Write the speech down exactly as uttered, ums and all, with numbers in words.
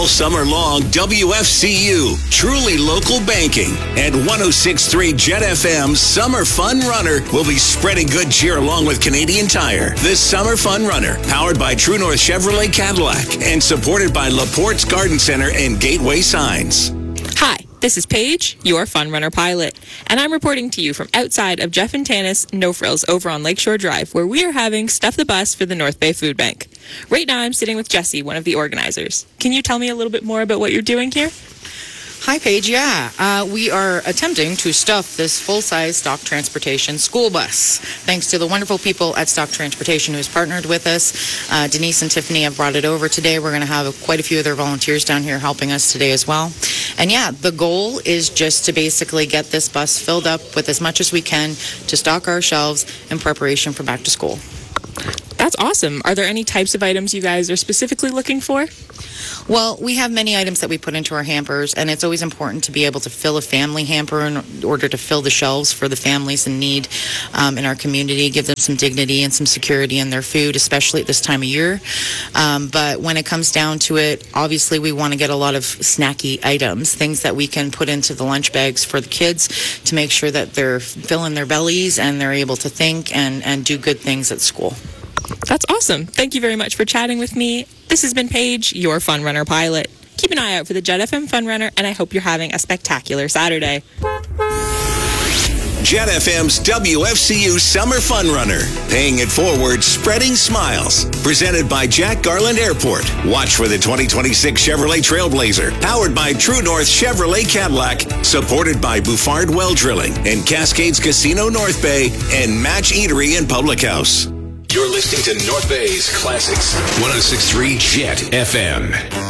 All summer long, W F C U, truly local banking. And one oh six point three Jet F M's Summer Fun Runner will be spreading good cheer along with Canadian Tire. This Summer Fun Runner, powered by True North Chevrolet Cadillac and supported by LaPorte's Garden Center and Gateway Signs. Hi, this is Paige, your Fun Runner pilot, and I'm reporting to you from outside of Jeff and Tanis No Frills over on Lakeshore Drive, where we are having Stuff the Bus for the North Bay Food Bank. Right now I'm sitting with Jesse, one of the organizers. Can you tell me a little bit more about what you're doing here? Hi, Paige. Yeah, uh, we are attempting to stuff this full-size Stock Transportation school bus. Thanks to the wonderful people at Stock Transportation who has partnered with us. Uh, Denise and Tiffany have brought it over today. We're going to have quite a few of their volunteers down here helping us today as well. And yeah, the goal is just to basically get this bus filled up with as much as we can to stock our shelves in preparation for back to school. That's awesome. Are there any types of items you guys are specifically looking for? Well, we have many items that we put into our hampers, and it's always important to be able to fill a family hamper in order to fill the shelves for the families in need um, in our community, give them some dignity and some security in their food, especially at this time of year. Um, but when it comes down to it, obviously we want to get a lot of snacky items, things that we can put into the lunch bags for the kids to make sure that they're filling their bellies and they're able to think and, and do good things at school. That's awesome. Thank you very much for chatting with me. This has been Paige, your Fun Runner pilot. Keep an eye out for the Jet F M Fun Runner, and I hope you're having a spectacular Saturday. Jet F M's W F C U Summer Fun Runner. Paying it forward, spreading smiles. Presented by Jack Garland Airport. Watch for the twenty twenty-six Chevrolet Trailblazer. Powered by True North Chevrolet Cadillac. Supported by Bouffard Well Drilling and Cascades Casino North Bay and Match Eatery and Public House. You're listening to North Bay's Classics. one oh six point three Jet F M.